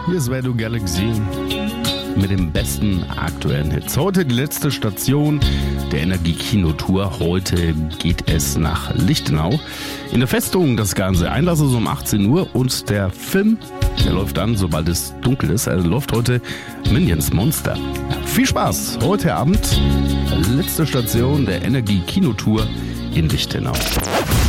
Hier ist Radio Galaxy mit den besten aktuellen Hits. Heute die letzte Station der Energie-Kino-Tour. Heute geht es nach Lichtenau. In der Festung das Ganze. Einlass ist um 18 Uhr und der Film, der läuft dann, sobald es dunkel ist. Er läuft heute Minions Monster. Viel Spaß heute Abend. Letzte Station der Energie-Kino-Tour in Lichtenau.